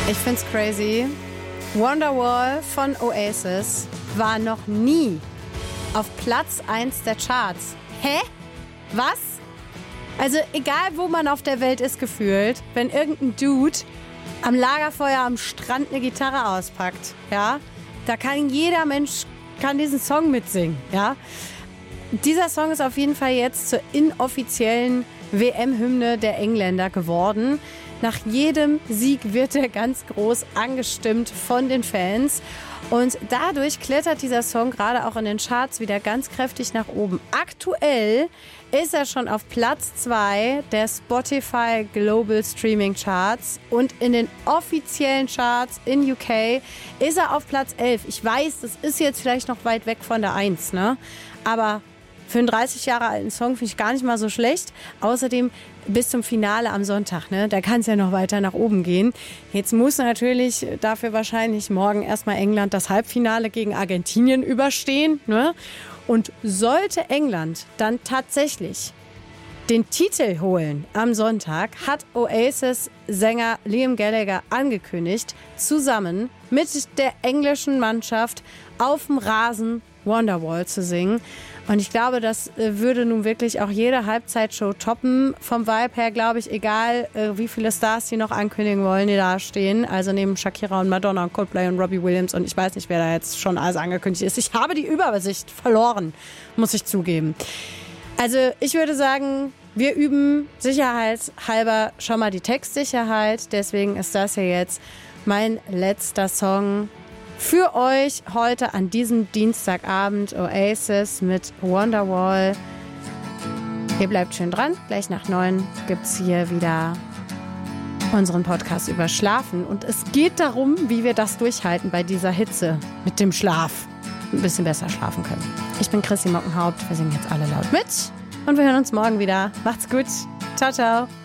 Ich find's crazy. Wonderwall von Oasis war noch nie auf Platz 1 der Charts. Hä? Was? Also egal, wo man auf der Welt ist gefühlt, wenn irgendein Dude am Lagerfeuer am Strand eine Gitarre auspackt, ja, da kann jeder Mensch diesen Song mitsingen, ja. Dieser Song ist auf jeden Fall jetzt zur inoffiziellen WM-Hymne der Engländer geworden. Nach jedem Sieg wird er ganz groß angestimmt von den Fans. Und dadurch klettert dieser Song gerade auch in den Charts wieder ganz kräftig nach oben. Aktuell ist er schon auf Platz 2 der Spotify Global Streaming Charts. Und in den offiziellen Charts in UK ist er auf Platz 11. Ich weiß, das ist jetzt vielleicht noch weit weg von der 1, ne? Aber für einen 30 Jahre alten Song finde ich gar nicht mal so schlecht. Außerdem bis zum Finale am Sonntag, ne? Da kann es ja noch weiter nach oben gehen. Jetzt muss natürlich dafür wahrscheinlich morgen erstmal England das Halbfinale gegen Argentinien überstehen, ne? Und sollte England dann tatsächlich den Titel holen am Sonntag, hat Oasis-Sänger Liam Gallagher angekündigt, zusammen mit der englischen Mannschaft auf dem Rasen Wonderwall zu singen. Und ich glaube, das würde nun wirklich auch jede Halbzeitshow toppen. Vom Vibe her, glaube ich, egal wie viele Stars die noch ankündigen wollen, die da stehen. Also neben Shakira und Madonna und Coldplay und Robbie Williams und ich weiß nicht, wer da jetzt schon alles angekündigt ist. Ich habe die Übersicht verloren, muss ich zugeben. Also ich würde sagen, wir üben sicherheitshalber schon mal die Textsicherheit. Deswegen ist das hier jetzt mein letzter Song für euch heute an diesem Dienstagabend. Oasis mit Wonderwall. Ihr bleibt schön dran. Gleich nach 9 gibt's hier wieder unseren Podcast über Schlafen. Und es geht darum, wie wir das durchhalten bei dieser Hitze mit dem Schlaf. Ein bisschen besser schlafen können. Ich bin Chrissy Mockenhaupt. Wir singen jetzt alle laut mit. Und wir hören uns morgen wieder. Macht's gut. Ciao, ciao.